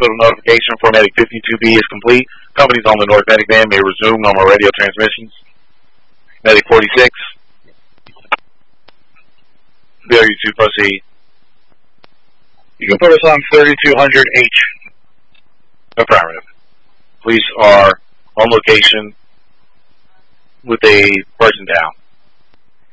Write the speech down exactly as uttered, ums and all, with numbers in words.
hospital notification for Medic fifty-two B is complete. Companies on the North Medic van may resume normal radio transmissions. Medic forty-six. Failure to proceed. You can put us on thirty-two hundred H. Affirmative. Police are on location with a person down.